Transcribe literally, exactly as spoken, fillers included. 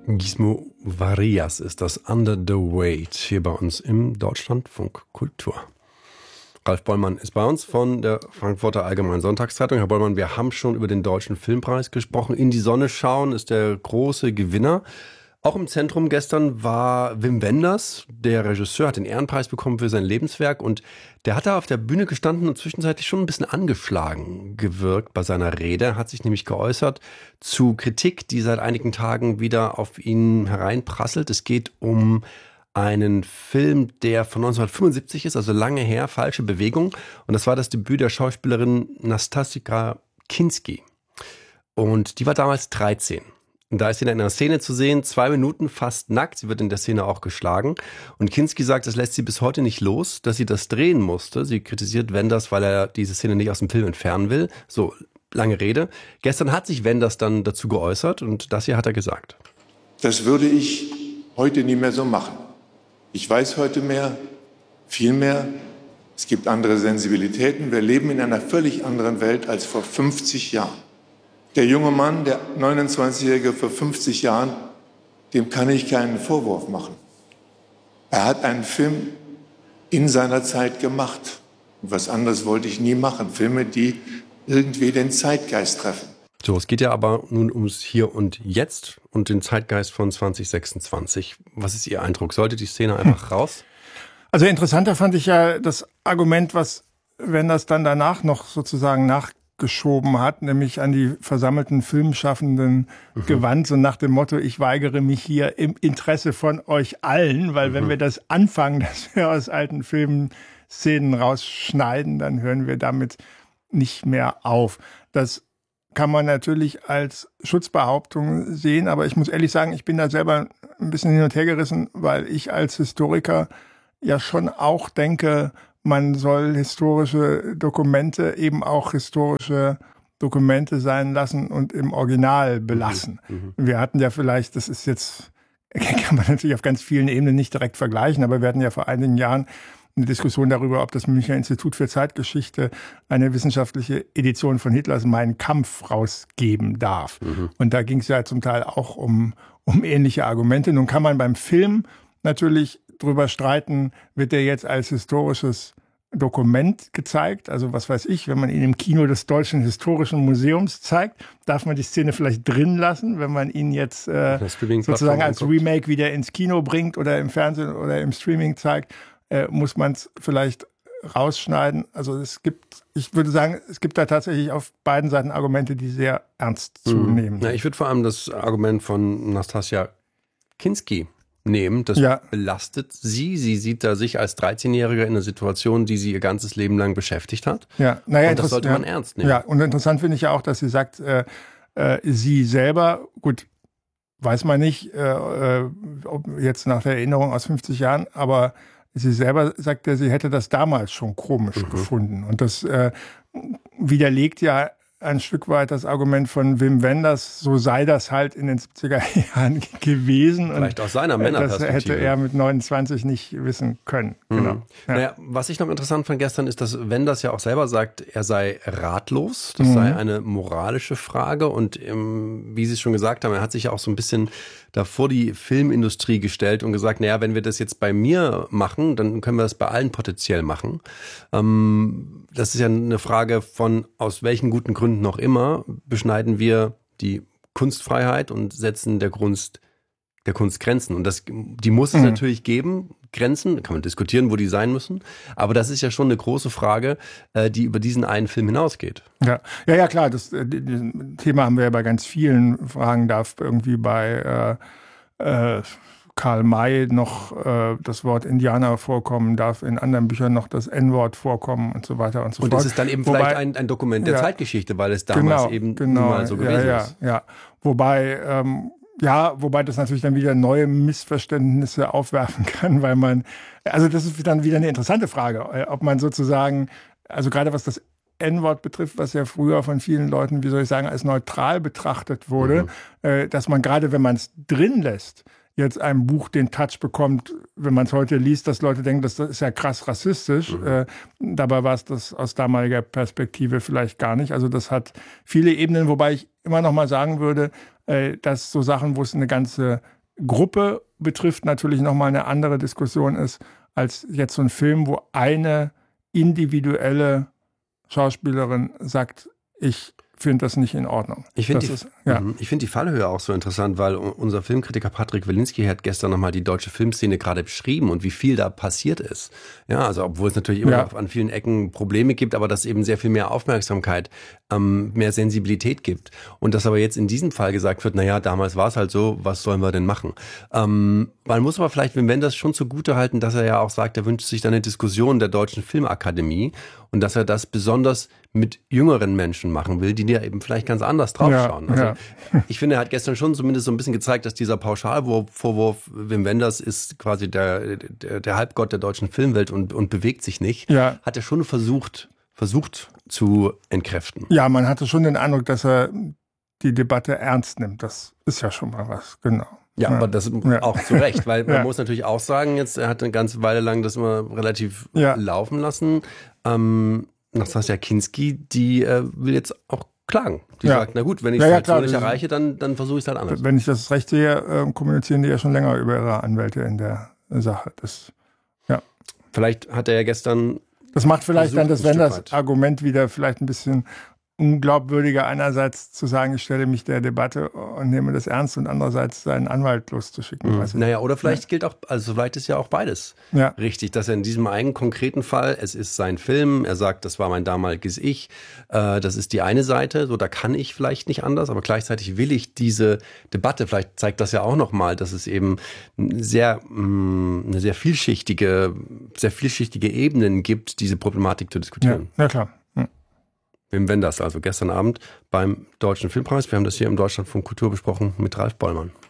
Gizmo Varias ist das Under the Weight hier bei uns im Deutschlandfunk Kultur. Ralf Bollmann ist bei uns von der Frankfurter Allgemeinen Sonntagszeitung. Herr Bollmann, wir haben schon über den Deutschen Filmpreis gesprochen. In die Sonne schauen ist der große Gewinner. Auch im Zentrum gestern war Wim Wenders. Der Regisseur hat den Ehrenpreis bekommen für sein Lebenswerk. Und der hat da auf der Bühne gestanden und zwischenzeitlich schon ein bisschen angeschlagen gewirkt bei seiner Rede. Er hat sich nämlich geäußert zu Kritik, die seit einigen Tagen wieder auf ihn hereinprasselt. Es geht um einen Film, der von neunzehnhundertfünfundsiebzig ist, also lange her, Falsche Bewegung. Und das war das Debüt der Schauspielerin Nastassja Kinski. Und die war damals dreizehn. Und da ist sie in einer Szene zu sehen, zwei Minuten fast nackt. Sie wird in der Szene auch geschlagen. Und Kinski sagt, das lässt sie bis heute nicht los, dass sie das drehen musste. Sie kritisiert Wenders, weil er diese Szene nicht aus dem Film entfernen will. So, lange Rede. Gestern hat sich Wenders dann dazu geäußert und das hier hat er gesagt. Das würde ich heute nie mehr so machen. Ich weiß heute mehr, viel mehr. Es gibt andere Sensibilitäten. Wir leben in einer völlig anderen Welt als vor fünfzig Jahren. Der junge Mann, der neunundzwanzigjährige vor fünfzig Jahren, dem kann ich keinen Vorwurf machen. Er hat einen Film in seiner Zeit gemacht. Und was anderes wollte ich nie machen. Filme, die irgendwie den Zeitgeist treffen. So, es geht ja aber nun ums Hier und Jetzt und den Zeitgeist von zwanzig sechsundzwanzig. Was ist Ihr Eindruck? Sollte die Szene einfach raus? Also interessanter fand ich ja das Argument, was Wenders dann danach noch sozusagen nachgeschoben hat, nämlich an die versammelten Filmschaffenden mhm. gewandt, so nach dem Motto, ich weigere mich hier im Interesse von euch allen, weil mhm. wenn wir das anfangen, dass wir aus alten Filmen Szenen rausschneiden, dann hören wir damit nicht mehr auf. Das kann man natürlich als Schutzbehauptung sehen, aber ich muss ehrlich sagen, ich bin da selber ein bisschen hin und her gerissen, weil ich als Historiker ja schon auch denke, man soll historische Dokumente eben auch historische Dokumente sein lassen und im Original belassen. Mhm. Wir hatten ja vielleicht, das ist jetzt, kann man natürlich auf ganz vielen Ebenen nicht direkt vergleichen, aber wir hatten ja vor einigen Jahren eine Diskussion darüber, ob das Münchner Institut für Zeitgeschichte eine wissenschaftliche Edition von Hitlers Mein Kampf rausgeben darf. Mhm. Und da ging es ja zum Teil auch um, um ähnliche Argumente. Nun kann man beim Film natürlich drüber streiten, wird der jetzt als historisches Dokument gezeigt? Also was weiß ich, wenn man ihn im Kino des Deutschen Historischen Museums zeigt, darf man die Szene vielleicht drin lassen, wenn man ihn jetzt äh, sozusagen als Remake wieder ins Kino bringt oder im Fernsehen oder im Streaming zeigt, Äh, muss man es vielleicht rausschneiden. Also es gibt, ich würde sagen, es gibt da tatsächlich auf beiden Seiten Argumente, die sehr ernst zu mhm. nehmen. Ja, ich würde vor allem das Argument von Nastassja Kinski nehmen. Das ja. belastet sie. Sie sieht da sich als dreizehnjährige in einer Situation, die sie ihr ganzes Leben lang beschäftigt hat. Ja, naja, und das sollte man ja, ernst nehmen. Ja, und interessant finde ich ja auch, dass sie sagt, äh, äh, sie selber, gut, weiß man nicht, äh, ob jetzt nach der Erinnerung aus fünfzig Jahren, aber sie selber sagt ja, sie hätte das damals schon komisch mhm. gefunden. Und das äh, widerlegt ja ein Stück weit das Argument von Wim Wenders, so sei das halt in den siebziger Jahren gewesen. Vielleicht und aus seiner Männerperspektive. Das hätte er mit neunundzwanzig nicht wissen können. Mhm. Genau. Ja. Naja, was ich noch interessant fand gestern ist, dass Wenders ja auch selber sagt, er sei ratlos. Das mhm. sei eine moralische Frage. Und ähm, wie Sie schon gesagt haben, er hat sich ja auch so ein bisschen da vor die Filmindustrie gestellt und gesagt, naja, wenn wir das jetzt bei mir machen, dann können wir das bei allen potenziell machen. Ähm, das ist ja eine Frage von, aus welchen guten Gründen noch immer, beschneiden wir die Kunstfreiheit und setzen der Kunst, der Kunst Grenzen. Und das, die muss es mhm. natürlich geben, Grenzen, da kann man diskutieren, wo die sein müssen. Aber das ist ja schon eine große Frage, die über diesen einen Film hinausgeht. Ja, ja, ja klar, das, das Thema haben wir ja bei ganz vielen Fragen, darf irgendwie bei äh, äh, Karl May noch äh, das Wort Indianer vorkommen, darf in anderen Büchern noch das En-Wort vorkommen und so weiter und so und fort. Und es ist dann eben Wobei, vielleicht ein, ein Dokument der ja, Zeitgeschichte, weil es damals genau, eben genau, nun mal so gewesen ja, ist. Ja, ja. Wobei, ähm, ja, wobei das natürlich dann wieder neue Missverständnisse aufwerfen kann, weil man, also das ist dann wieder eine interessante Frage, ob man sozusagen, also gerade was das En-Wort betrifft, was ja früher von vielen Leuten, wie soll ich sagen, als neutral betrachtet wurde, mhm. äh, dass man gerade, wenn man es drin lässt, jetzt ein Buch den Touch bekommt, wenn man es heute liest, dass Leute denken, das ist ja krass rassistisch. Mhm. Äh, dabei war es das aus damaliger Perspektive vielleicht gar nicht. Also das hat viele Ebenen, wobei ich immer noch mal sagen würde, äh, dass so Sachen, wo es eine ganze Gruppe betrifft, natürlich noch mal eine andere Diskussion ist, als jetzt so ein Film, wo eine individuelle Schauspielerin sagt, ich finde das nicht in Ordnung. Ich finde die, ist, ja. ich find die Fallhöhe auch so interessant, weil unser Filmkritiker Patrick Wilinski hat gestern nochmal die deutsche Filmszene gerade beschrieben und wie viel da passiert ist. Ja, also obwohl es natürlich immer ja. noch an vielen Ecken Probleme gibt, aber dass eben sehr viel mehr Aufmerksamkeit, ähm, mehr Sensibilität gibt. Und dass aber jetzt in diesem Fall gesagt wird, naja, damals war es halt so, was sollen wir denn machen? Ähm, man muss aber vielleicht Wim Wenders schon zugute halten, dass er ja auch sagt, er wünscht sich dann eine Diskussion der Deutschen Filmakademie und dass er das besonders mit jüngeren Menschen machen will, die da eben vielleicht ganz anders draufschauen. Ja, also ja. ich finde, er hat gestern schon zumindest so ein bisschen gezeigt, dass dieser Pauschalvorwurf, Wim Wenders ist quasi der, der, der Halbgott der deutschen Filmwelt und, und bewegt sich nicht, ja. hat er schon versucht, versucht zu entkräften. Ja, man hatte schon den Eindruck, dass er die Debatte ernst nimmt. Das ist ja schon mal was, genau. Ja, ja. aber das ja. auch zu Recht, weil man ja. muss natürlich auch sagen, jetzt er hat eine ganze Weile lang das immer relativ ja. laufen lassen. Ähm, Nastassja Kinski, die äh, will jetzt auch klagen. Die ja. sagt, na gut, wenn ich ja, es ja, halt klar, so nicht erreiche, dann, dann versuche ich es halt anders. Wenn ich das recht sehe, äh, kommunizieren die ja schon länger über ihre Anwälte in der Sache. Das, ja. Vielleicht hat er ja gestern... Das macht vielleicht dann das Wenders Argument wieder vielleicht ein bisschen unglaubwürdiger, einerseits zu sagen, ich stelle mich der Debatte und nehme das ernst und andererseits seinen Anwalt loszuschicken. Mhm. Naja, oder vielleicht ja. gilt auch, also vielleicht ist ja auch beides ja. richtig, dass er in diesem einen konkreten Fall, es ist sein Film, er sagt, das war mein damaliges Ich, äh, das ist die eine Seite, so da kann ich vielleicht nicht anders, aber gleichzeitig will ich diese Debatte, vielleicht zeigt das ja auch nochmal, dass es eben sehr, mh, eine sehr vielschichtige, sehr vielschichtige Ebenen gibt, diese Problematik zu diskutieren. Ja, ja klar. Wim Wenders, also gestern Abend beim Deutschen Filmpreis. Wir haben das hier im Deutschlandfunk Kultur besprochen mit Ralf Bollmann.